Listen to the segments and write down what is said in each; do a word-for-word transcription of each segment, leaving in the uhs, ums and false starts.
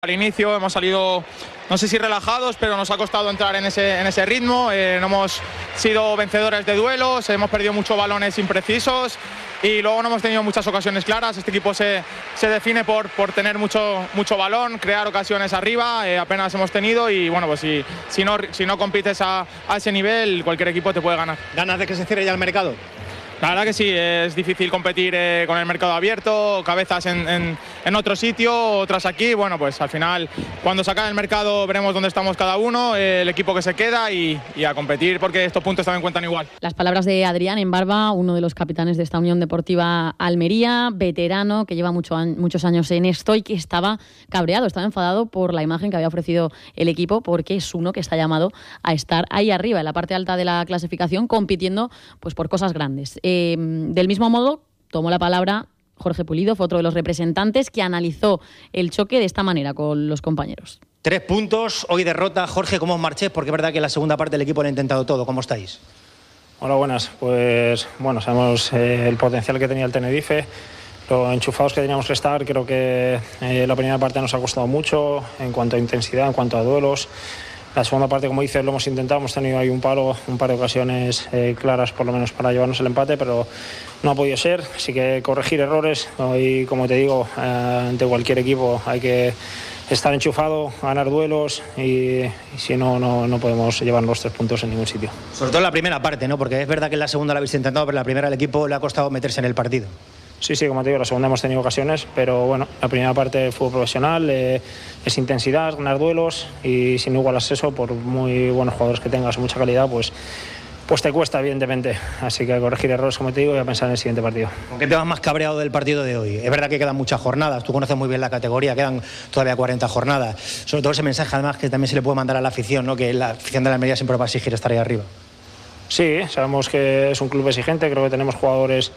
Al inicio hemos salido, no sé si relajados, pero nos ha costado entrar en ese, en ese ritmo. Eh, no hemos sido vencedores de duelos, hemos perdido muchos balones imprecisos y luego no hemos tenido muchas ocasiones claras. Este equipo se, se define por, por tener mucho, mucho balón, crear ocasiones arriba, eh, apenas hemos tenido y bueno, pues si, si, no, si no compites a, a ese nivel, cualquier equipo te puede ganar. ¿Ganas de que se cierre ya el mercado? La verdad que sí, es difícil competir eh, con el mercado abierto, cabezas en, en, en otro sitio, otras aquí. Bueno, pues al final, cuando se acabe el mercado, veremos dónde estamos cada uno, eh, el equipo que se queda y, y a competir, porque estos puntos también cuentan igual. Las palabras de Adrián Embarba, uno de los capitanes de esta Unión Deportiva Almería, veterano, que lleva mucho, muchos años en esto y que estaba cabreado, estaba enfadado por la imagen que había ofrecido el equipo, porque es uno que está llamado a estar ahí arriba, en la parte alta de la clasificación, compitiendo pues por cosas grandes. Eh, del mismo modo, tomó la palabra Jorge Pulido, fue otro de los representantes que analizó el choque de esta manera con los compañeros. Tres puntos, hoy derrota. Jorge, ¿cómo os marchéis? Porque es verdad que en la segunda parte el equipo lo ha intentado todo. ¿Cómo estáis? Hola, buenas. Pues bueno, sabemos eh, el potencial que tenía el Tenerife, lo enchufados que teníamos que estar. Creo que eh, la primera parte nos ha costado mucho en cuanto a intensidad, en cuanto a duelos. La segunda parte, como dices, lo hemos intentado, hemos tenido ahí un palo, un par de ocasiones eh, claras por lo menos para llevarnos el empate, pero no ha podido ser, así que corregir errores. Hoy, como te digo, eh, ante cualquier equipo hay que estar enchufado, ganar duelos y, y si no, no, no podemos llevar los tres puntos en ningún sitio. Sobre todo en la primera parte, ¿no? Porque es verdad que en la segunda la habéis intentado, pero en la primera el equipo le ha costado meterse en el partido. Sí, sí, como te digo, la segunda hemos tenido ocasiones, pero bueno, la primera parte fue profesional, eh, es intensidad, ganar duelos y si no igualas eso, por muy buenos jugadores que tengas, mucha calidad, pues, pues te cuesta evidentemente. Así que corregir errores, como te digo, y a pensar en el siguiente partido. ¿Con qué te vas más cabreado del partido de hoy? Es verdad que quedan muchas jornadas, tú conoces muy bien la categoría, quedan todavía cuarenta jornadas. Sobre todo ese mensaje además que también se le puede mandar a la afición, ¿no? Que la afición de la Almería siempre va a exigir estar ahí arriba. Sí, sabemos que es un club exigente, creo que tenemos jugadores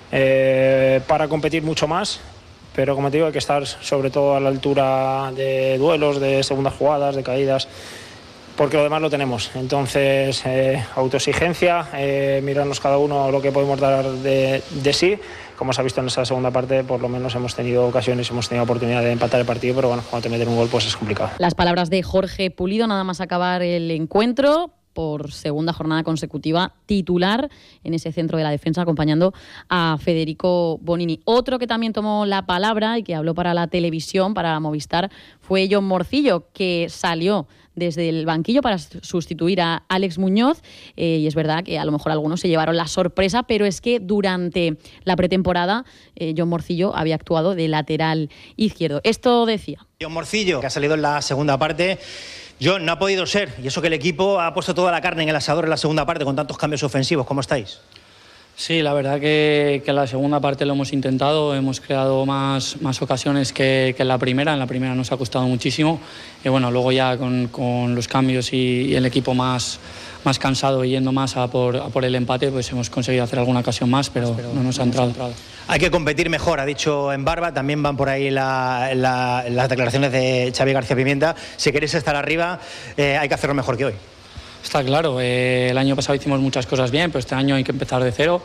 Eh, para competir mucho más, pero como te digo hay que estar sobre todo a la altura de duelos, de segundas jugadas, de caídas, porque lo demás lo tenemos. Entonces eh, autoexigencia, eh, mirarnos cada uno lo que podemos dar de, de sí. Como se ha visto en esa segunda parte, por lo menos hemos tenido ocasiones, hemos tenido oportunidad de empatar el partido, pero bueno, cuando te meten un gol pues es complicado. Las palabras de Jorge Pulido, nada más acabar el encuentro, por segunda jornada consecutiva titular en ese centro de la defensa, acompañando a Federico Bonini. Otro que también tomó la palabra y que habló para la televisión, para Movistar, fue Jon Morcillo, que salió desde el banquillo para sustituir a Alex Muñoz. Eh, y es verdad que a lo mejor algunos se llevaron la sorpresa, pero es que durante la pretemporada eh, Jon Morcillo había actuado de lateral izquierdo. Esto decía. Jon Morcillo, que ha salido en la segunda parte. John, no ha podido ser, y eso que el equipo ha puesto toda la carne en el asador en la segunda parte con tantos cambios ofensivos. ¿Cómo estáis? Sí, la verdad que, que en la segunda parte lo hemos intentado, hemos creado más, más ocasiones que, que en la primera. En la primera nos ha costado muchísimo y bueno, luego ya con, con los cambios y, y el equipo más, más cansado y yendo más a por, a por el empate, pues hemos conseguido hacer alguna ocasión más, pero, pero no nos ha entrado. Hay que competir mejor, ha dicho Embarba. También van por ahí la, la, las declaraciones de Xavi García Pimienta. Si queréis estar arriba, eh, hay que hacerlo mejor que hoy. Está claro, eh, el año pasado hicimos muchas cosas bien, pero este año hay que empezar de cero.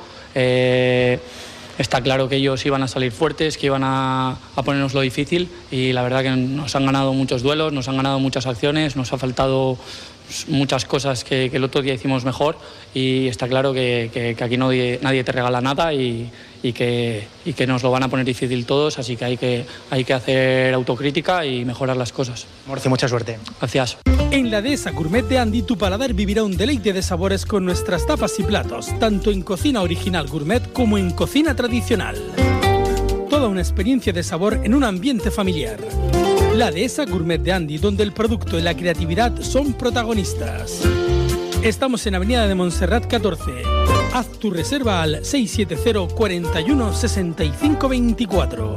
Eh, está claro que ellos iban a salir fuertes, que iban a, a ponernos lo difícil y la verdad que nos han ganado muchos duelos, nos han ganado muchas acciones, nos ha faltado muchas cosas que, que el otro día hicimos mejor y está claro que, que, que aquí nadie, nadie te regala nada y, y, que, y que nos lo van a poner difícil todos, así que hay que, hay que hacer autocrítica y mejorar las cosas. Morci, mucha suerte. Gracias. En la Dehesa Gourmet de Andy, tu paladar vivirá un deleite de sabores con nuestras tapas y platos, tanto en cocina original gourmet como en cocina tradicional. Toda una experiencia de sabor en un ambiente familiar. La Dehesa Gourmet de Andy, donde el producto y la creatividad son protagonistas. Estamos en Avenida de Montserrat catorce. Haz tu reserva al seis siete cero, cuatro uno, seis cinco dos cuatro.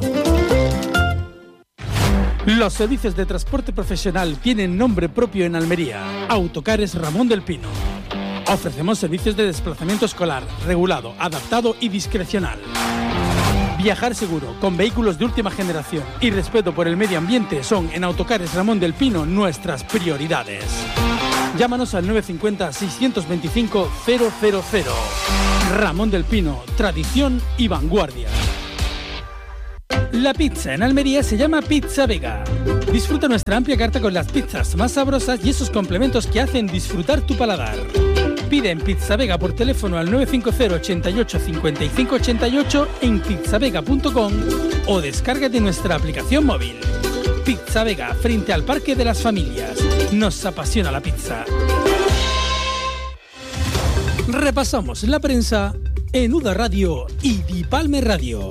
Los servicios de transporte profesional tienen nombre propio en Almería. Autocares Ramón del Pino. Ofrecemos servicios de desplazamiento escolar, regulado, adaptado y discrecional. Viajar seguro, con vehículos de última generación y respeto por el medio ambiente son en Autocares Ramón del Pino nuestras prioridades. Llámanos al nueve cinco cero, seis dos cinco, cero cero cero. Ramón del Pino, tradición y vanguardia. La pizza en Almería se llama Pizza Vega. Disfruta nuestra amplia carta con las pizzas más sabrosas y esos complementos que hacen disfrutar tu paladar. Pide en Pizza Vega por teléfono al nueve cinco cero ochenta y ocho cincuenta y cinco ochenta y ocho en pizzavega punto com o descárgate nuestra aplicación móvil. Pizza Vega, frente al Parque de las Familias. Nos apasiona la pizza. Repasamos la prensa en U D A Radio y Dipalme Radio.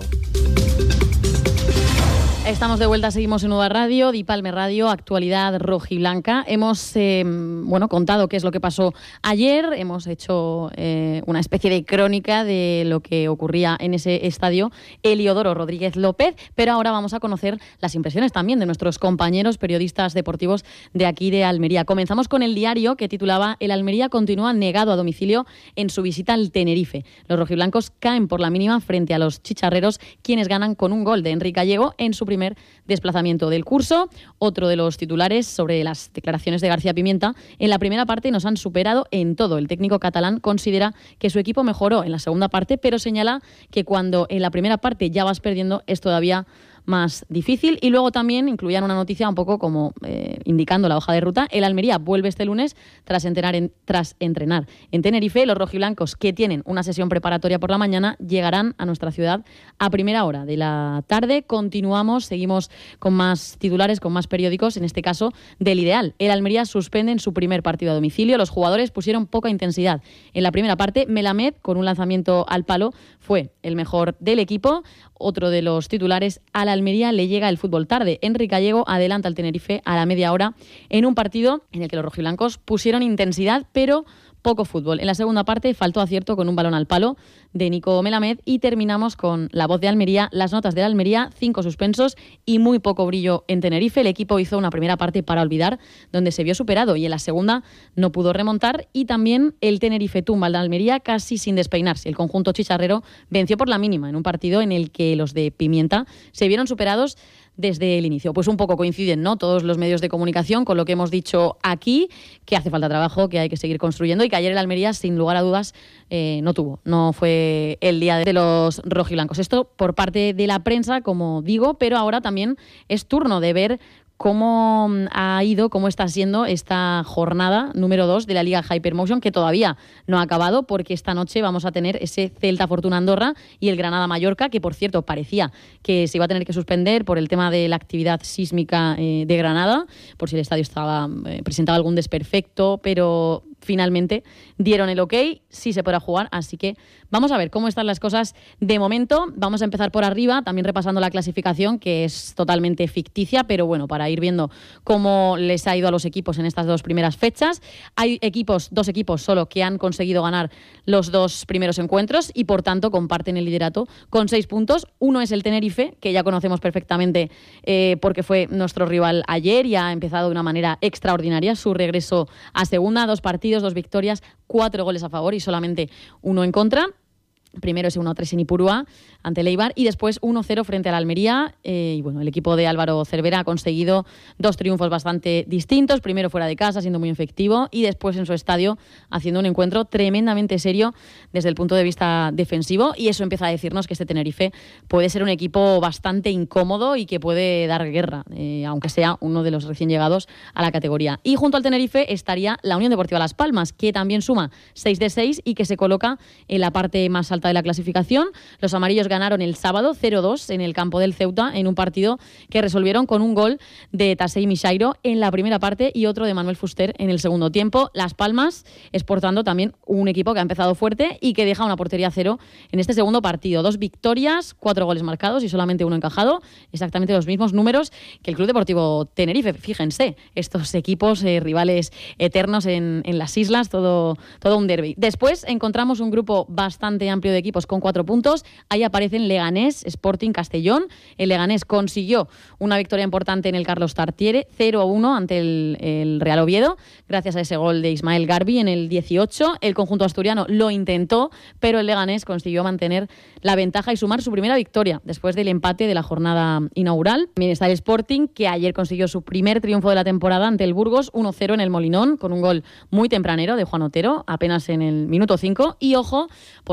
Estamos de vuelta, seguimos en U D A Radio, Dipalme Radio, actualidad rojiblanca. Hemos eh, bueno, contado qué es lo que pasó ayer, hemos hecho eh, una especie de crónica de lo que ocurría en ese estadio Heliodoro Rodríguez López, pero ahora vamos a conocer las impresiones también de nuestros compañeros periodistas deportivos de aquí de Almería. Comenzamos con el diario que titulaba: El Almería continúa negado a domicilio en su visita al Tenerife. Los rojiblancos caen por la mínima frente a los chicharreros, quienes ganan con un gol de Enrique Gallego en su primer desplazamiento del curso. Otro de los titulares sobre las declaraciones de García Pimienta: en la primera parte nos han superado en todo. El técnico catalán considera que su equipo mejoró en la segunda parte, pero señala que cuando en la primera parte ya vas perdiendo es todavía más difícil. Y luego también incluían una noticia un poco como eh, indicando la hoja de ruta. El Almería vuelve este lunes tras entrenar, en, tras entrenar en Tenerife. Los rojiblancos, que tienen una sesión preparatoria por la mañana, llegarán a nuestra ciudad a primera hora de la tarde. Continuamos, seguimos con más titulares, con más periódicos, en este caso del Ideal. El Almería suspende en su primer partido a domicilio. Los jugadores pusieron poca intensidad en la primera parte. Melamed, con un lanzamiento al palo, fue el mejor del equipo. Otro de los titulares: a la Almería le llega el fútbol tarde. Enrique Gallego adelanta al Tenerife a la media hora en un partido en el que los rojiblancos pusieron intensidad, pero poco fútbol. En la segunda parte faltó acierto con un balón al palo de Nico Melamed. Y terminamos con la voz de Almería, las notas de la Almería: cinco suspensos y muy poco brillo en Tenerife. El equipo hizo una primera parte para olvidar, donde se vio superado, y en la segunda no pudo remontar. Y también el Tenerife tumba al de Almería casi sin despeinarse. El conjunto chicharrero venció por la mínima en un partido en el que los de Pimienta se vieron superados desde el inicio. Pues un poco coinciden, ¿no?, todos los medios de comunicación con lo que hemos dicho aquí, que hace falta trabajo, que hay que seguir construyendo, y que ayer el Almería, sin lugar a dudas, eh, no tuvo. No fue el día de los rojiblancos. Esto por parte de la prensa, como digo, pero ahora también es turno de ver cómo ha ido, cómo está siendo esta jornada número dos de la Liga Hypermotion, que todavía no ha acabado, porque esta noche vamos a tener ese Celta Fortuna Andorra y el Granada Mallorca, que por cierto parecía que se iba a tener que suspender por el tema de la actividad sísmica eh, de Granada, por si el estadio estaba eh, presentaba algún desperfecto, pero finalmente dieron el ok, sí se podrá jugar, así que vamos a ver cómo están las cosas de momento. Vamos a empezar por arriba, también repasando la clasificación, que es totalmente ficticia, pero bueno, para ir viendo cómo les ha ido a los equipos en estas dos primeras fechas. Hay equipos, dos equipos solo, que han conseguido ganar los dos primeros encuentros y por tanto comparten el liderato con seis puntos. Uno es el Tenerife, que ya conocemos perfectamente eh, porque fue nuestro rival ayer y ha empezado de una manera extraordinaria su regreso a segunda. Dos partidos, dos victorias, cuatro goles a favor y solamente uno en contra. Primero ese uno a tres en Ipurúa ante el Eibar y después uno cero frente al Almería. Eh, y bueno, el equipo de Álvaro Cervera ha conseguido dos triunfos bastante distintos. Primero fuera de casa, siendo muy efectivo, y después en su estadio, haciendo un encuentro tremendamente serio desde el punto de vista defensivo. Y eso empieza a decirnos que este Tenerife puede ser un equipo bastante incómodo y que puede dar guerra, eh, aunque sea uno de los recién llegados a la categoría. Y junto al Tenerife estaría la Unión Deportiva Las Palmas, que también suma seis de seis y que se coloca en la parte más alta de la clasificación. Los amarillos ganaron el sábado cero dos en el campo del Ceuta, en un partido que resolvieron con un gol de Tasei Misairo en la primera parte y otro de Manuel Fuster en el segundo tiempo. Las Palmas es, por tanto, también un equipo que ha empezado fuerte y que deja una portería cero en este segundo partido. Dos victorias, cuatro goles marcados y solamente uno encajado. Exactamente los mismos números que el Club Deportivo Tenerife. Fíjense, estos equipos eh, rivales eternos en, en las islas, todo, todo un derbi. Después encontramos un grupo bastante amplio de equipos con cuatro puntos. Ahí aparecen Leganés, Sporting, Castellón. El Leganés consiguió una victoria importante en el Carlos Tartiere, cero a uno ante el, el Real Oviedo, gracias a ese gol de Ismael Garbi en el dieciocho. El conjunto asturiano lo intentó, pero el Leganés consiguió mantener la ventaja y sumar su primera victoria después del empate de la jornada inaugural. También está el Sporting, que ayer consiguió su primer triunfo de la temporada ante el Burgos, uno cero en el Molinón, con un gol muy tempranero de Juan Otero, apenas en el minuto cinco. Y ojo, porque se vivió una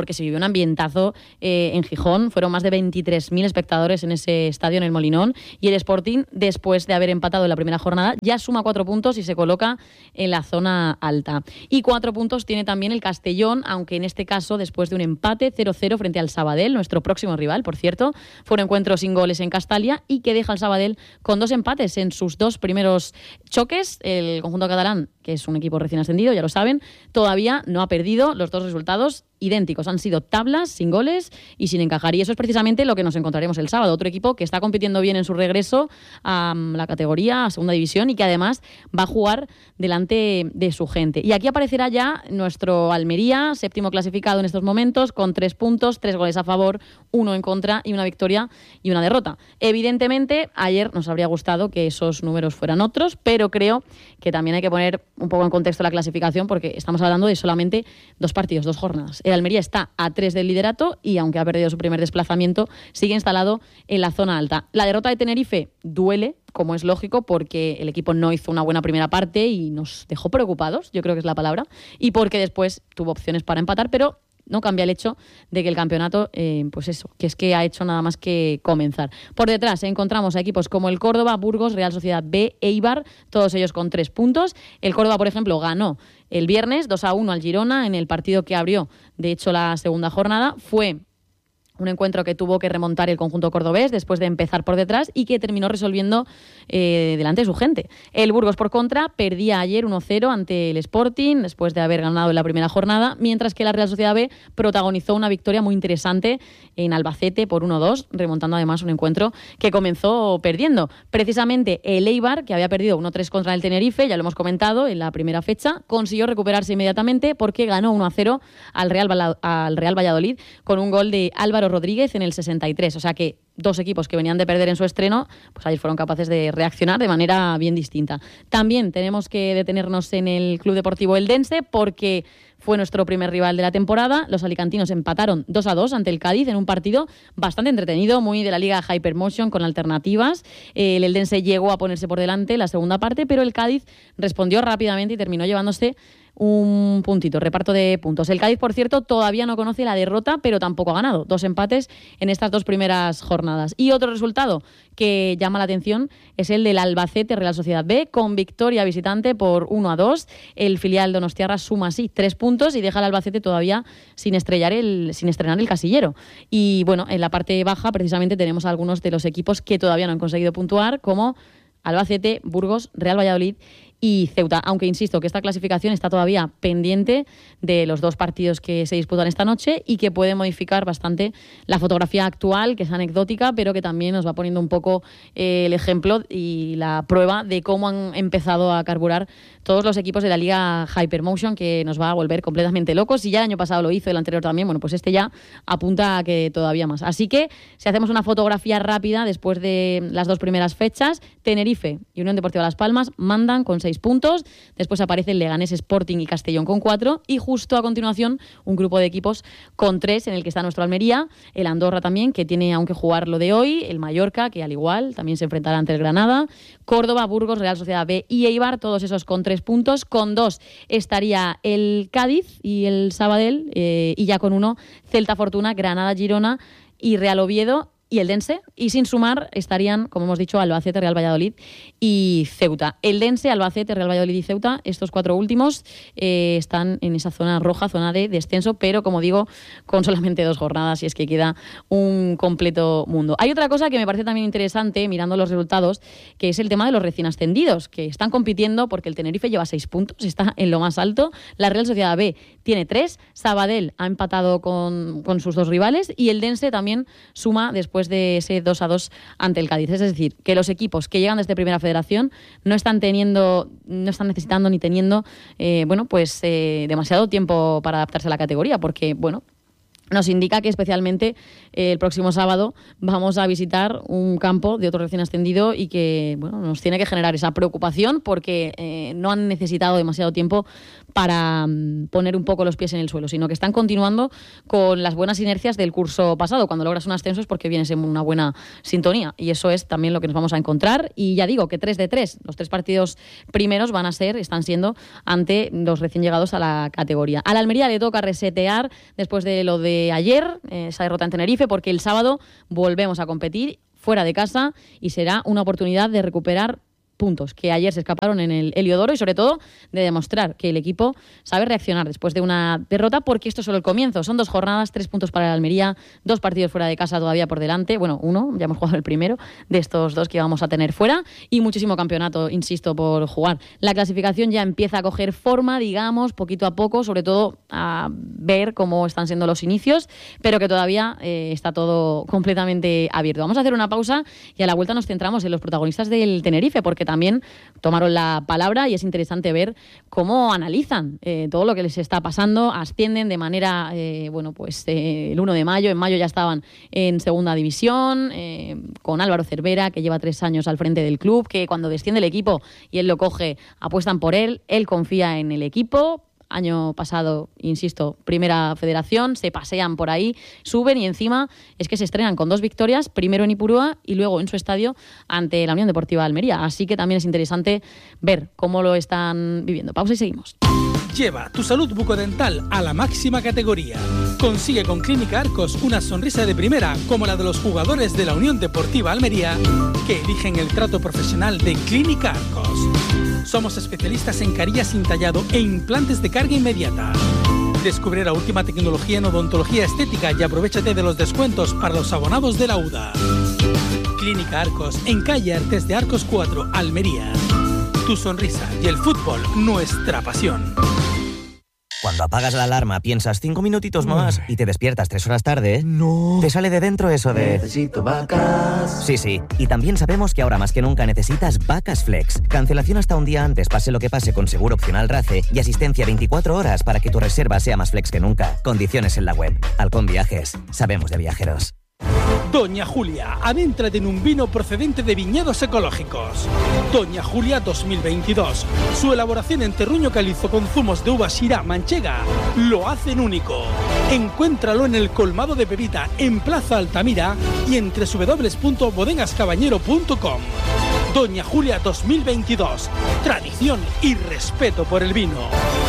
ambientazo eh, en Gijón. Fueron más de veintitrés mil espectadores en ese estadio, en el Molinón. Y el Sporting, después de haber empatado en la primera jornada, ya suma cuatro puntos y se coloca en la zona alta. Y cuatro puntos tiene también el Castellón, aunque en este caso, después de un empate cero cero frente al Sabadell, nuestro próximo rival, por cierto, fue un encuentro sin goles en Castalia y que deja al Sabadell con dos empates en sus dos primeros choques. El conjunto catalán, que es un equipo recién ascendido, ya lo saben, todavía no ha perdido. Los dos resultados idénticos, han sido tablas, sin goles y sin encajar. Y eso es precisamente lo que nos encontraremos el sábado. Otro equipo que está compitiendo bien en su regreso a la categoría, a segunda división, y que además va a jugar delante de su gente. Y aquí aparecerá ya nuestro Almería, séptimo clasificado en estos momentos, con tres puntos, tres goles a favor, uno en contra y una victoria y una derrota. Evidentemente, ayer nos habría gustado que esos números fueran otros, pero creo que también hay que poner un poco en contexto la clasificación, porque estamos hablando de solamente dos partidos, dos jornadas. El Almería está a tres del liderato y, aunque ha perdido su primer desplazamiento, sigue instalado en la zona alta. La derrota de Tenerife duele, como es lógico, porque el equipo no hizo una buena primera parte y nos dejó preocupados, yo creo que es la palabra, y porque después tuvo opciones para empatar, pero no cambia el hecho de que el campeonato, eh, pues eso, que es que ha hecho nada más que comenzar. Por detrás encontramos a equipos como el Córdoba, Burgos, Real Sociedad B, Eibar, todos ellos con tres puntos. El Córdoba, por ejemplo, ganó el viernes dos a uno al Girona en el partido que abrió, de hecho, la segunda jornada. Fue un encuentro que tuvo que remontar el conjunto cordobés después de empezar por detrás y que terminó resolviendo eh, delante de su gente. El Burgos, por contra, perdía ayer uno cero ante el Sporting después de haber ganado en la primera jornada, mientras que la Real Sociedad B protagonizó una victoria muy interesante en Albacete por uno dos, remontando además un encuentro que comenzó perdiendo. Precisamente el Eibar, que había perdido uno tres contra el Tenerife, ya lo hemos comentado en la primera fecha, consiguió recuperarse inmediatamente porque ganó uno a cero al Real, al Real Valladolid con un gol de Álvaro Rodríguez en el sesenta y tres, o sea que dos equipos que venían de perder en su estreno, pues ayer fueron capaces de reaccionar de manera bien distinta. También tenemos que detenernos en el Club Deportivo Eldense porque fue nuestro primer rival de la temporada. Los alicantinos empataron dos a dos ante el Cádiz en un partido bastante entretenido, muy de la Liga Hypermotion, con alternativas. El Eldense llegó a ponerse por delante la segunda parte, pero el Cádiz respondió rápidamente y terminó llevándose un puntito, reparto de puntos. El Cádiz, por cierto, todavía no conoce la derrota, pero tampoco ha ganado. Dos empates en estas dos primeras jornadas. Y otro resultado que llama la atención es el del Albacete Real Sociedad B, con victoria visitante por uno a dos. El filial donostiarra suma así tres puntos y deja al Albacete todavía sin estrellar el, sin estrenar el casillero. Y bueno, en la parte baja precisamente tenemos a algunos de los equipos que todavía no han conseguido puntuar, como Albacete, Burgos, Real Valladolid y Ceuta, aunque insisto que esta clasificación está todavía pendiente de los dos partidos que se disputan esta noche y que puede modificar bastante la fotografía actual, que es anecdótica, pero que también nos va poniendo un poco eh, el ejemplo y la prueba de cómo han empezado a carburar todos los equipos de la Liga Hypermotion, que nos va a volver completamente locos. Y ya el año pasado lo hizo, el anterior también, bueno, pues este ya apunta a que todavía más. Así que si hacemos una fotografía rápida después de las dos primeras fechas, Tenerife y Unión Deportiva Las Palmas mandan con seis puntos, después aparece el Leganés, Sporting y Castellón con cuatro, y justo a continuación un grupo de equipos con tres, en el que está nuestro Almería, el Andorra también, que tiene aún que jugar lo de hoy, el Mallorca, que al igual también se enfrentará ante el Granada, Córdoba, Burgos, Real Sociedad B y Eibar, todos esos con tres puntos. Con dos estaría el Cádiz y el Sabadell, eh, y ya con uno Celta Fortuna, Granada, Girona y Real Oviedo y Eldense, y sin sumar estarían, como hemos dicho, Albacete, Real Valladolid y Ceuta. Eldense, Albacete, Real Valladolid y Ceuta, estos cuatro últimos eh, están en esa zona roja, zona de descenso, pero como digo, con solamente dos jornadas, y es que queda un completo mundo. Hay otra cosa que me parece también interesante, mirando los resultados, que es el tema de los recién ascendidos, que están compitiendo porque el Tenerife lleva seis puntos, está en lo más alto, la Real Sociedad B tiene tres, Sabadell ha empatado con, con sus dos rivales y Eldense también suma después de ese dos a dos ante el Cádiz. Es decir, que los equipos que llegan desde Primera Federación no están teniendo, no están necesitando ni teniendo eh, bueno, pues eh, demasiado tiempo para adaptarse a la categoría, porque bueno, nos indica que especialmente eh, el próximo sábado vamos a visitar un campo de otro recién ascendido y que bueno, nos tiene que generar esa preocupación porque eh, no han necesitado demasiado tiempo para um, poner un poco los pies en el suelo, sino que están continuando con las buenas inercias del curso pasado. Cuando logras un ascenso es porque vienes en una buena sintonía, y eso es también lo que nos vamos a encontrar. Y ya digo que tres de tres, los tres partidos primeros van a ser, están siendo ante los recién llegados a la categoría. A la Almería le toca resetear después de lo de de ayer, eh, esa derrota en Tenerife, porque el sábado volvemos a competir fuera de casa y será una oportunidad de recuperar puntos que ayer se escaparon en el Heliodoro y sobre todo de demostrar que el equipo sabe reaccionar después de una derrota, porque esto es solo el comienzo. Son dos jornadas, tres puntos para el Almería, dos partidos fuera de casa todavía por delante. Bueno, uno, ya hemos jugado el primero de estos dos que vamos a tener fuera y muchísimo campeonato, insisto, por jugar. La clasificación ya empieza a coger forma, digamos, poquito a poco, sobre todo a ver cómo están siendo los inicios, pero que todavía eh, está todo completamente abierto. Vamos a hacer una pausa y a la vuelta nos centramos en los protagonistas del Tenerife, porque también tomaron la palabra y es interesante ver cómo analizan eh, todo lo que les está pasando. Ascienden de manera, eh, bueno, pues eh, el uno de mayo, en mayo ya estaban en segunda división, eh, con Álvaro Cervera, que lleva tres años al frente del club, que cuando desciende el equipo y él lo coge, apuestan por él, él confía en el equipo. Año pasado, insisto, primera federación, se pasean por ahí, suben y encima es que se estrenan con dos victorias, primero en Ipurúa y luego en su estadio ante la Unión Deportiva Almería. Así que también es interesante ver cómo lo están viviendo. Pausa y seguimos. Lleva tu salud bucodental a la máxima categoría. Consigue con Clínica Arcos una sonrisa de primera, como la de los jugadores de la Unión Deportiva Almería, que eligen el trato profesional de Clínica Arcos. Somos especialistas en carillas sin tallado e implantes de carga inmediata. Descubre la última tecnología en odontología estética y aprovechate de los descuentos para los abonados de la U D A. Clínica Arcos, en calle Artes de Arcos cuatro, Almería. Tu sonrisa y el fútbol, nuestra pasión. Cuando apagas la alarma piensas cinco minutitos más y te despiertas tres horas tarde, no. Te sale de dentro eso de... Necesito vacas. Sí, sí. Y también sabemos que ahora más que nunca necesitas Vacas Flex. Cancelación hasta un día antes, pase lo que pase, con seguro opcional RACE y asistencia veinticuatro horas para que tu reserva sea más flex que nunca. Condiciones en la web. Halcón Viajes. Sabemos de viajeros. Doña Julia, adéntrate en un vino procedente de viñedos ecológicos. Doña Julia dos mil veintidós. Su elaboración en terruño calizo con zumos de uva Syrah manchega lo hacen único. Encuéntralo en el colmado de Pepita, en Plaza Altamira y en doble u doble u doble u punto bodegas caballero punto com. Doña Julia dos mil veintidós. Tradición y respeto por el vino.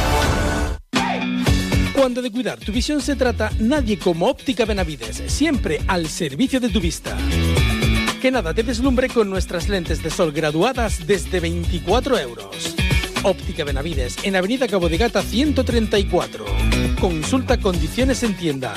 Cuando de cuidar tu visión se trata, nadie como Óptica Benavides, siempre al servicio de tu vista. Que nada te deslumbre con nuestras lentes de sol graduadas desde veinticuatro euros. Óptica Benavides, en Avenida Cabo de Gata ciento treinta y cuatro. Consulta condiciones en tienda.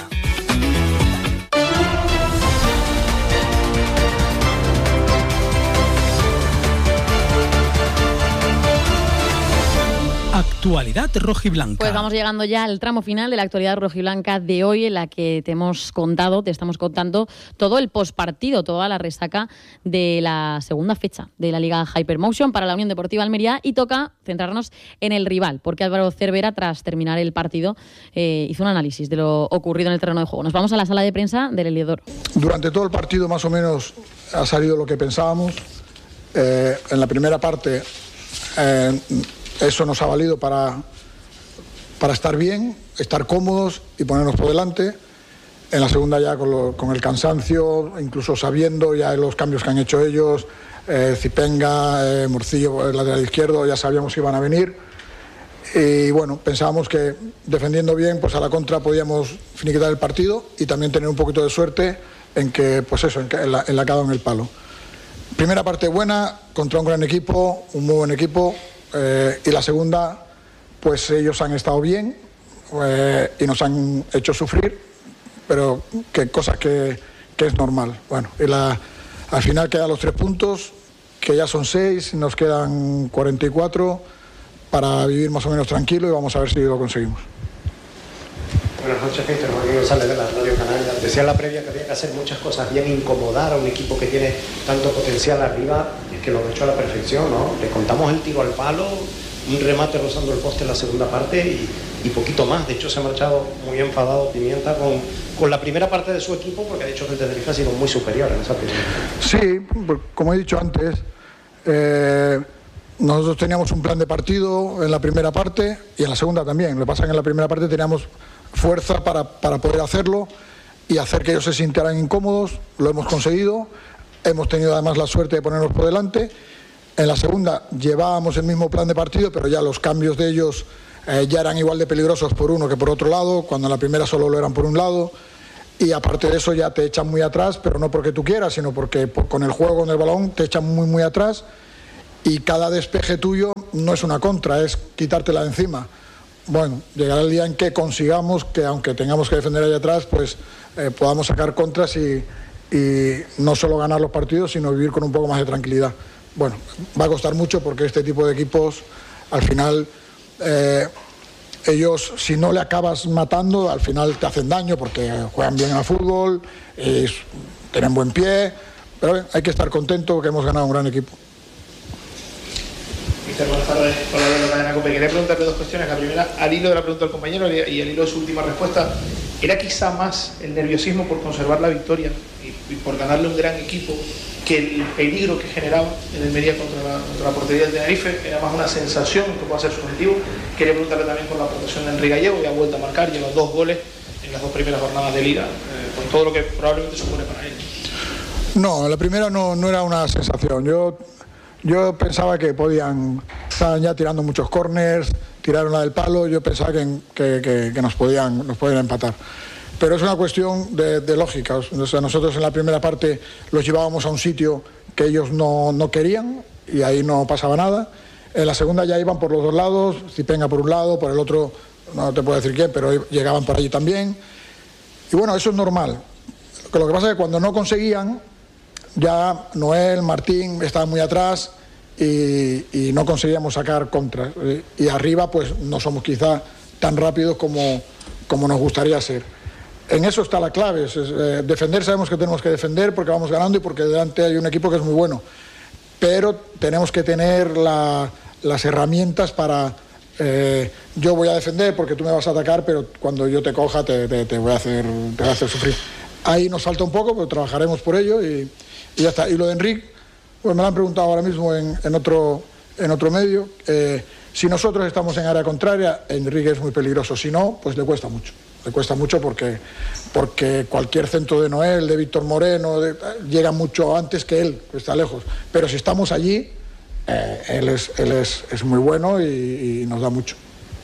Actualidad rojiblanca. Pues vamos llegando ya al tramo final de la actualidad rojiblanca de hoy, en la que te hemos contado, te estamos contando todo el postpartido, toda la resaca de la segunda fecha de la Liga Hypermotion para la Unión Deportiva Almería, y toca centrarnos en el rival, porque Álvaro Cervera, tras terminar el partido, eh, hizo un análisis de lo ocurrido en el terreno de juego. Nos vamos a la sala de prensa del Heliodoro. Durante todo el partido más o menos ha salido lo que pensábamos. Eh, en la primera parte... Eh, Eso nos ha valido para, para estar bien, estar cómodos y ponernos por delante. En la segunda ya con, lo, con el cansancio, incluso sabiendo ya los cambios que han hecho ellos, eh, Zipenga, eh, Morcillo, el lateral izquierdo, ya sabíamos que iban a venir. Y bueno, pensábamos que defendiendo bien, pues a la contra podíamos finiquitar el partido y también tener un poquito de suerte en que, pues eso, en, que, en, la, en la cada en el palo. Primera parte buena, contra un gran equipo, un muy buen equipo. Eh, y la segunda, pues ellos han estado bien eh, y nos han hecho sufrir, pero que cosas que, que es normal. Bueno, y la, al final quedan los tres puntos, que ya son seis, nos quedan cuarenta y cuatro para vivir más o menos tranquilo y vamos a ver si lo conseguimos. Buenas noches, Peter. Joaquín González de la Radio Canaria. Decía en la previa que había que hacer muchas cosas bien, incomodar a un equipo que tiene tanto potencial arriba, y es que lo han hecho a la perfección, ¿no? Le contamos el tiro al palo, un remate rozando el poste en la segunda parte y, y poquito más. De hecho, se ha marchado muy enfadado Pimienta con, con la primera parte de su equipo, porque ha dicho que el Tenerife ha sido muy superior en esa primera. Sí, como he dicho antes, eh, nosotros teníamos un plan de partido en la primera parte y en la segunda también. Lo que pasa es que en la primera parte teníamos fuerza para, para poder hacerlo y hacer que ellos se sintieran incómodos. Lo hemos conseguido, hemos tenido además la suerte de ponernos por delante. En la segunda llevábamos el mismo plan de partido, pero ya los cambios de ellos eh, ya eran igual de peligrosos por uno que por otro lado, cuando en la primera solo lo eran por un lado. Y aparte de eso ya te echan muy atrás, pero no porque tú quieras, sino porque por, con el juego, con el balón, te echan muy, muy atrás. Y cada despeje tuyo no es una contra, es quitártela de encima. Bueno, llegará el día en que consigamos que, aunque tengamos que defender allá atrás, pues eh, podamos sacar contras y, y no solo ganar los partidos, sino vivir con un poco más de tranquilidad. Bueno, va a costar mucho porque este tipo de equipos, al final... Eh, ellos, si no le acabas matando, al final te hacen daño porque juegan bien al fútbol, eh, tienen buen pie, pero bien, hay que estar contento que hemos ganado un gran equipo. Mister, buenas tardes. Hola, de la cadena COPE. Quería preguntarle dos cuestiones. La primera, al hilo de la pregunta del compañero y al hilo de su última respuesta, ¿era quizá más el nerviosismo por conservar la victoria y, y por ganarle un gran equipo que el peligro que generaba en el Almería contra la, contra la portería del Tenerife? Era más una sensación que puede ser subjetivo. Quería preguntarle también por la aportación de Enrique Gallego, que ha vuelto a marcar, lleva dos goles en las dos primeras jornadas de Liga, eh, con todo lo que probablemente supone para él. No, la primera no, no era una sensación. Yo, yo pensaba que podían, estaban ya tirando muchos córners, tiraron la del palo, yo pensaba que, que, que, que nos, podían, nos podían empatar. Pero es una cuestión de, de lógica. O sea, nosotros en la primera parte los llevábamos a un sitio que ellos no, no querían y ahí no pasaba nada. En la segunda ya iban por los dos lados, Zipenga por un lado, por el otro no te puedo decir quién, pero llegaban por allí también. Y bueno, eso es normal. Lo que pasa es que cuando no conseguían, ya Noel, Martín estaban muy atrás y, y no conseguíamos sacar contras. Y arriba pues no somos quizá tan rápidos como, como nos gustaría ser. En eso está la clave, es, es, eh, defender, sabemos que tenemos que defender porque vamos ganando y porque delante hay un equipo que es muy bueno, pero tenemos que tener la, las herramientas para, eh, yo voy a defender porque tú me vas a atacar, pero cuando yo te coja te, te, te, voy, a hacer, te voy a hacer sufrir. Ahí nos falta un poco, pero trabajaremos por ello y, y ya está. Y lo de Enrique, pues me lo han preguntado ahora mismo en, en, otro, en otro medio, eh, si nosotros estamos en área contraria, Enrique es muy peligroso, si no, pues le cuesta mucho. Le cuesta mucho porque, porque cualquier centro de Noel, de Víctor Moreno, de, llega mucho antes que él, que está lejos. Pero si estamos allí, eh, él, es, él es, es muy bueno y, y nos da mucho.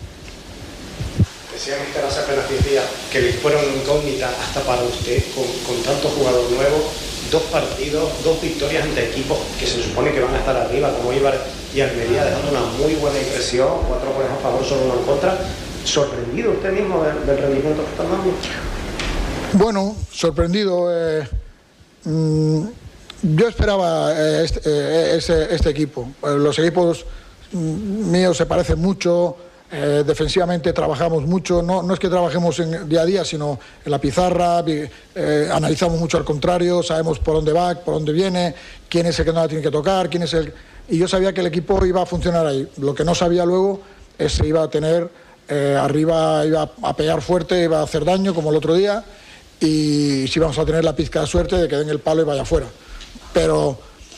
Decía mister hace apenas diez días que le fueron incógnita hasta para usted, con, con tantos jugadores nuevos, dos partidos, dos victorias ante equipos que se supone que van a estar arriba, como Eibar y Almería, dejando una muy buena impresión, cuatro goles a favor, solo uno en contra. ¿Sorprendido usted mismo del, del rendimiento que están dando? Bueno, sorprendido. Eh, mmm, yo esperaba eh, este, eh, este, este equipo. Eh, los equipos mmm, míos se parecen mucho, eh, defensivamente trabajamos mucho. No, no es que trabajemos en día a día, sino en la pizarra, eh, analizamos mucho al contrario, sabemos por dónde va, por dónde viene, quién es el que no la tiene que tocar, quién es el... Y yo sabía que el equipo iba a funcionar ahí. Lo que no sabía luego es si iba a tener... Eh, arriba iba a pegar fuerte, iba a hacer daño como el otro día y si vamos a tener la pizca de suerte de que den el palo y vaya afuera. Pero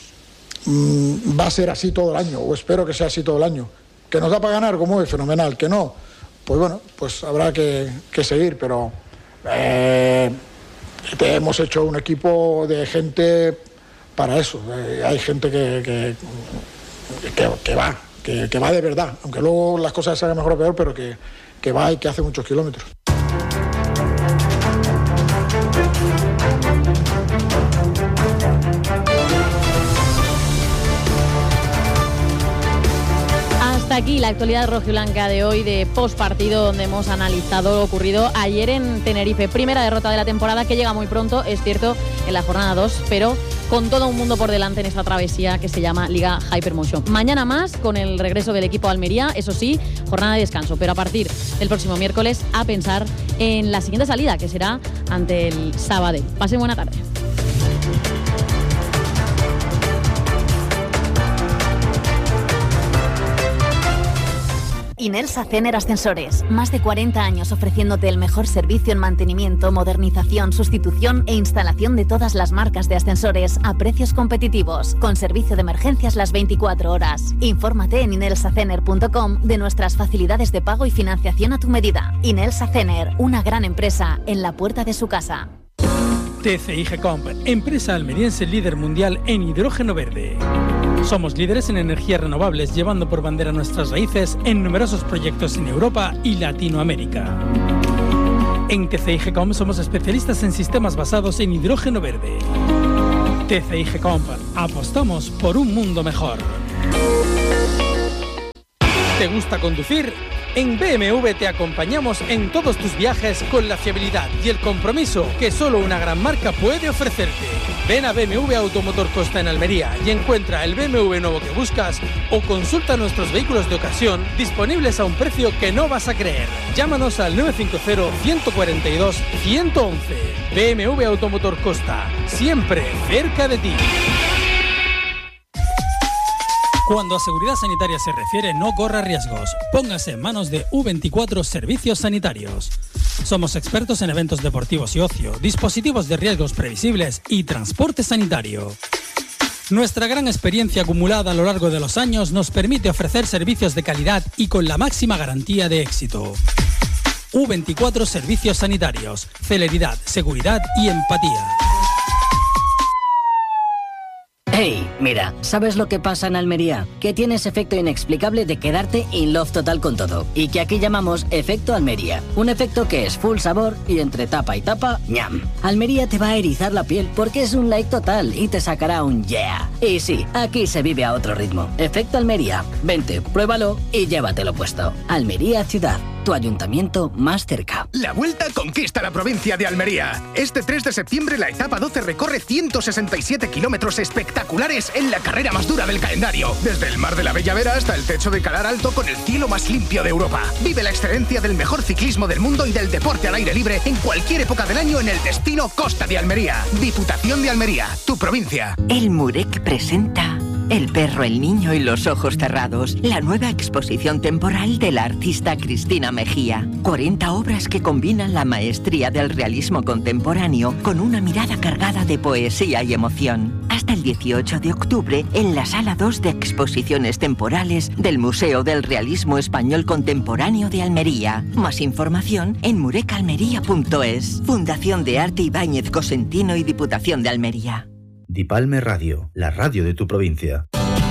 mmm, va a ser así todo el año, o espero que sea así todo el año. Que nos da para ganar, como es fenomenal, que no, pues bueno, pues habrá que, que seguir, pero eh, hemos hecho un equipo de gente para eso. Eh, hay gente que, que, que, que va. Que, que va de verdad, aunque luego las cosas se hagan mejor o peor, pero que, que va y que hace muchos kilómetros. Hasta aquí la actualidad rojiblanca de hoy, de postpartido, donde hemos analizado lo ocurrido ayer en Tenerife. Primera derrota de la temporada que llega muy pronto, es cierto, en la jornada dos, pero con todo un mundo por delante en esta travesía que se llama Liga Hypermotion. Mañana más, con el regreso del equipo de Almería, eso sí, jornada de descanso, pero a partir del próximo miércoles a pensar en la siguiente salida, que será ante el Sabadell. Pasen buena tarde. Inelsa Cener Ascensores. Más de cuarenta años ofreciéndote el mejor servicio en mantenimiento, modernización, sustitución e instalación de todas las marcas de ascensores a precios competitivos, con servicio de emergencias las veinticuatro horas. Infórmate en inelsa cener punto com de nuestras facilidades de pago y financiación a tu medida. Inelsa Cener, una gran empresa en la puerta de su casa. T C I Gecomp, empresa almeriense líder mundial en hidrógeno verde. Somos líderes en energías renovables, llevando por bandera nuestras raíces en numerosos proyectos en Europa y Latinoamérica. En T C I G COM somos especialistas en sistemas basados en hidrógeno verde. T C I G COM, apostamos por un mundo mejor. ¿Te gusta conducir? En B M W te acompañamos en todos tus viajes con la fiabilidad y el compromiso que solo una gran marca puede ofrecerte. Ven a B M W Automotor Costa en Almería y encuentra el B M W nuevo que buscas o consulta nuestros vehículos de ocasión disponibles a un precio que no vas a creer. Llámanos al nueve cinco cero, uno cuatro dos, uno uno uno. B M W Automotor Costa, siempre cerca de ti. Cuando a seguridad sanitaria se refiere, no corra riesgos. Póngase en manos de U veinticuatro Servicios Sanitarios. Somos expertos en eventos deportivos y ocio, dispositivos de riesgos previsibles y transporte sanitario. Nuestra gran experiencia acumulada a lo largo de los años nos permite ofrecer servicios de calidad y con la máxima garantía de éxito. U veinticuatro Servicios Sanitarios. Celeridad, seguridad y empatía. Hey, mira, ¿sabes lo que pasa en Almería? Que tienes efecto inexplicable de quedarte in love total con todo. Y que aquí llamamos efecto Almería. Un efecto que es full sabor y entre tapa y tapa, ñam. Almería te va a erizar la piel porque es un like total y te sacará un yeah. Y sí, aquí se vive a otro ritmo. Efecto Almería. Vente, pruébalo y llévatelo puesto. Almería Ciudad. Tu ayuntamiento más cerca. La Vuelta conquista la provincia de Almería. Este tres de septiembre la etapa doce recorre ciento sesenta y siete kilómetros espectaculares en la carrera más dura del calendario. Desde el Mar de la Bella Vera hasta el techo de Calar Alto con el cielo más limpio de Europa. Vive la excelencia del mejor ciclismo del mundo y del deporte al aire libre en cualquier época del año en el destino Costa de Almería. Diputación de Almería, tu provincia. El Murek presenta El perro, el niño y los ojos cerrados, la nueva exposición temporal de la artista Cristina Mejía. cuarenta obras que combinan la maestría del realismo contemporáneo con una mirada cargada de poesía y emoción. Hasta el dieciocho de octubre en la Sala dos de Exposiciones Temporales del Museo del Realismo Español Contemporáneo de Almería. Más información en murecalmería punto es. Fundación de Arte Ibáñez Cosentino y Diputación de Almería. Dipalme Radio, la radio de tu provincia.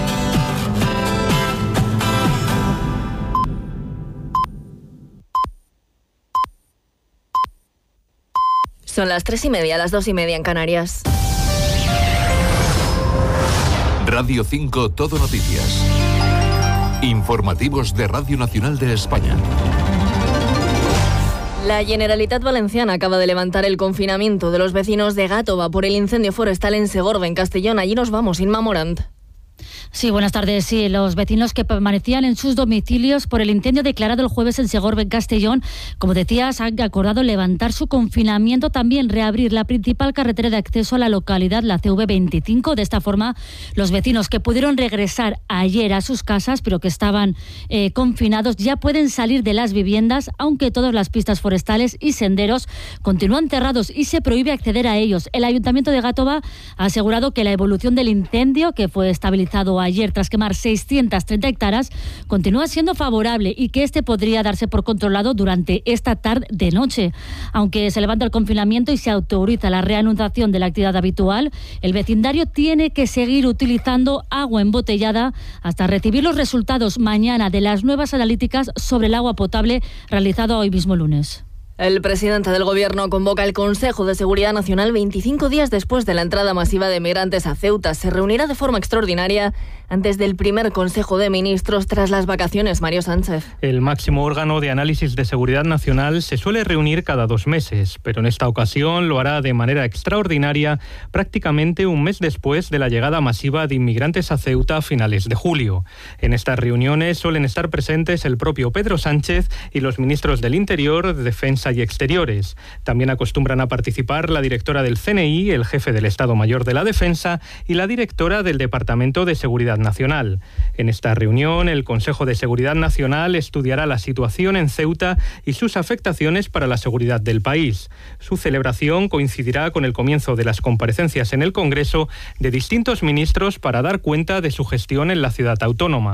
Son las tres y media, las dos y media en Canarias. Radio cinco Todo Noticias. Informativos de Radio Nacional de España. La Generalitat Valenciana acaba de levantar el confinamiento de los vecinos de Gàtova por el incendio forestal en Segorbe, en Castellón. Allí nos vamos, Inma Morant. Sí, buenas tardes. Sí, los vecinos que permanecían en sus domicilios por el incendio declarado el jueves en Segorbe, en Castellón, como decías, han acordado levantar su confinamiento, también reabrir la principal carretera de acceso a la localidad, la C V veinticinco. De esta forma, los vecinos que pudieron regresar ayer a sus casas, pero que estaban eh, confinados, ya pueden salir de las viviendas, aunque todas las pistas forestales y senderos continúan cerrados y se prohíbe acceder a ellos. El Ayuntamiento de Gàtova ha asegurado que la evolución del incendio, que fue estabilizado ayer tras quemar seiscientas treinta hectáreas, continúa siendo favorable y que este podría darse por controlado durante esta tarde-noche. Aunque se levanta el confinamiento y se autoriza la reanudación de la actividad habitual, el vecindario tiene que seguir utilizando agua embotellada hasta recibir los resultados mañana de las nuevas analíticas sobre el agua potable realizado hoy mismo lunes. El presidente del Gobierno convoca el Consejo de Seguridad Nacional veinticinco días después de la entrada masiva de migrantes a Ceuta. Se reunirá de forma extraordinaria antes del primer Consejo de Ministros tras las vacaciones. Mario Sánchez. El máximo órgano de análisis de seguridad nacional se suele reunir cada dos meses, pero en esta ocasión lo hará de manera extraordinaria prácticamente un mes después de la llegada masiva de inmigrantes a Ceuta a finales de julio. En estas reuniones suelen estar presentes el propio Pedro Sánchez y los ministros del Interior, de Defensa y Exteriores. También acostumbran a participar la directora del C N I, el jefe del Estado Mayor de la Defensa y la directora del Departamento de Seguridad Nacional. En esta reunión, el Consejo de Seguridad Nacional estudiará la situación en Ceuta y sus afectaciones para la seguridad del país. Su celebración coincidirá con el comienzo de las comparecencias en el Congreso de distintos ministros para dar cuenta de su gestión en la ciudad autónoma.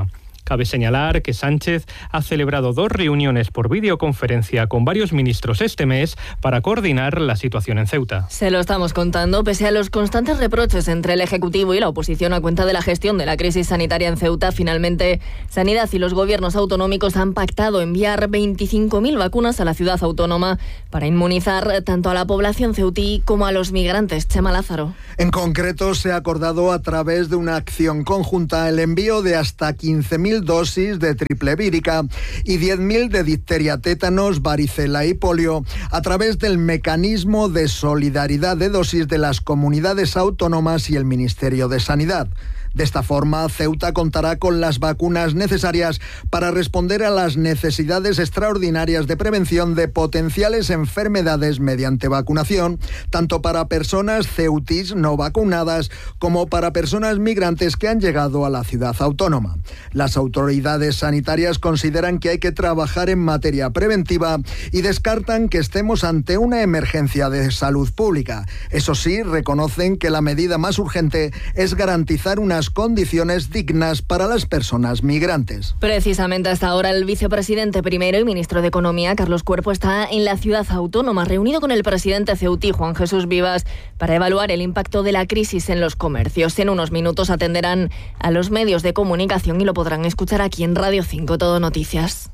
Cabe señalar que Sánchez ha celebrado dos reuniones por videoconferencia con varios ministros este mes para coordinar la situación en Ceuta. Se lo estamos contando, pese a los constantes reproches entre el Ejecutivo y la oposición a cuenta de la gestión de la crisis sanitaria en Ceuta. Finalmente, Sanidad y los gobiernos autonómicos han pactado enviar veinticinco mil vacunas a la ciudad autónoma para inmunizar tanto a la población ceutí como a los migrantes. Chema Lázaro. En concreto, se ha acordado a través de una acción conjunta el envío de hasta quince mil dosis de triple vírica y diez mil de difteria, tétanos, varicela y polio a través del mecanismo de solidaridad de dosis de las comunidades autónomas y el Ministerio de Sanidad. De esta forma, Ceuta contará con las vacunas necesarias para responder a las necesidades extraordinarias de prevención de potenciales enfermedades mediante vacunación, tanto para personas ceutís no vacunadas como para personas migrantes que han llegado a la ciudad autónoma. Las autoridades sanitarias consideran que hay que trabajar en materia preventiva y descartan que estemos ante una emergencia de salud pública. Eso sí, reconocen que la medida más urgente es garantizar unas condiciones dignas para las personas migrantes. Precisamente hasta ahora el vicepresidente primero y ministro de Economía, Carlos Cuerpo, está en la ciudad autónoma, reunido con el presidente ceutí, Juan Jesús Vivas, para evaluar el impacto de la crisis en los comercios. En unos minutos atenderán a los medios de comunicación y lo podrán escuchar aquí en Radio cinco Todo Noticias.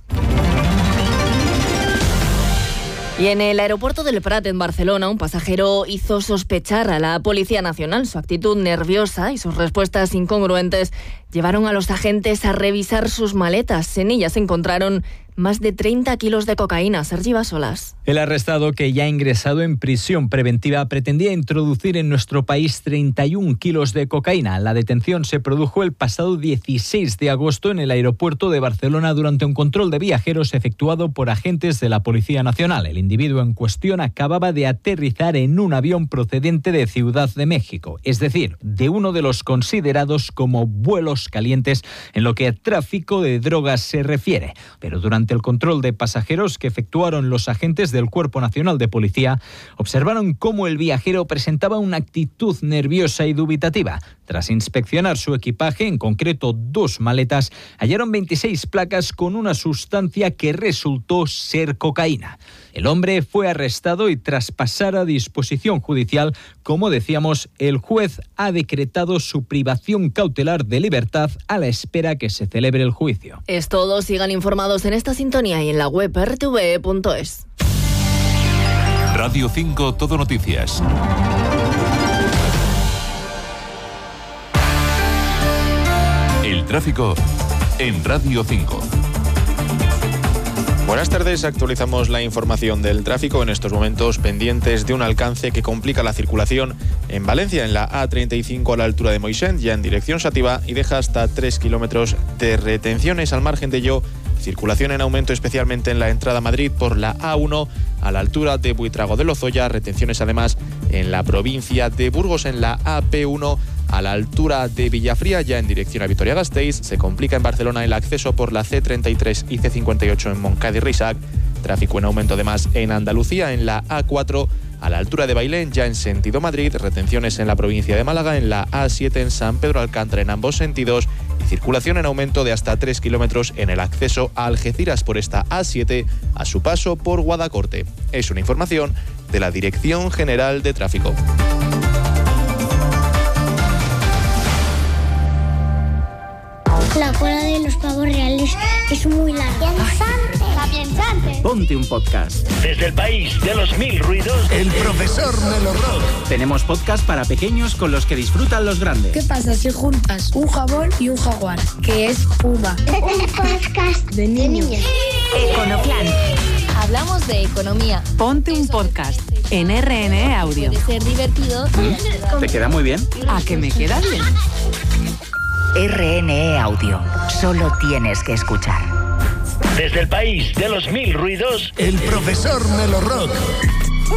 Y en el aeropuerto del Prat, en Barcelona, un pasajero hizo sospechar a la Policía Nacional. Su actitud nerviosa y sus respuestas incongruentes llevaron a los agentes a revisar sus maletas. En ellas se encontraron más de treinta kilos de cocaína. Sergi Basolas. El arrestado, que ya ha ingresado en prisión preventiva, pretendía introducir en nuestro país treinta y un kilos de cocaína. La detención se produjo el pasado dieciséis de agosto en el aeropuerto de Barcelona durante un control de viajeros efectuado por agentes de la Policía Nacional. El individuo en cuestión acababa de aterrizar en un avión procedente de Ciudad de México, es decir, de uno de los considerados como vuelos calientes en lo que a tráfico de drogas se refiere. Pero durante el control de pasajeros que efectuaron los agentes del Cuerpo Nacional de Policía, observaron cómo el viajero presentaba una actitud nerviosa y dubitativa. Tras inspeccionar su equipaje, en concreto dos maletas, hallaron veintiséis placas con una sustancia que resultó ser cocaína. El hombre fue arrestado y tras pasar a disposición judicial, como decíamos, el juez ha decretado su privación cautelar de libertad a la espera que se celebre el juicio. Es todo. Sigan informados en esta sintonía y en la web r t v punto es. Radio cinco Todo Noticias. El tráfico en Radio cinco. Buenas tardes, actualizamos la información del tráfico en estos momentos pendientes de un alcance que complica la circulación en Valencia, en la A treinta y cinco a la altura de Moixent, ya en dirección Xàtiva, y deja hasta tres kilómetros de retenciones. Al margen de ello, circulación en aumento especialmente en la entrada a Madrid por la A uno a la altura de Buitrago de Lozoya, retenciones además en la provincia de Burgos en la A P uno a la altura de Villafría, ya en dirección a Vitoria-Gasteiz. Se complica en Barcelona el acceso por la C treinta y tres y C cincuenta y ocho en Montcada y Reixac. Tráfico en aumento además en Andalucía en la A cuatro a la altura de Bailén, ya en sentido Madrid. Retenciones en la provincia de Málaga en la A siete en San Pedro Alcántara en ambos sentidos. Y circulación en aumento de hasta tres kilómetros en el acceso a Algeciras por esta A siete a su paso por Guadacorte. Es una información de la Dirección General de Tráfico. La cola de los pavos reales es muy larga. ¡Piensante! Ponte un podcast. Desde el país de los mil ruidos, El Profesor Melo Rock. Tenemos podcast para pequeños con los que disfrutan los grandes. ¿Qué pasa si juntas un jabón y un jaguar? Que es Puma. Un podcast de niños. Econoplan. Hablamos de economía. Ponte un podcast en R N E Audio. Puede ser divertido. ¿Te queda muy bien? ¿A que me queda bien? R N E Audio. Solo tienes que escuchar. Desde el país de los mil ruidos, El Profesor Melo Rock.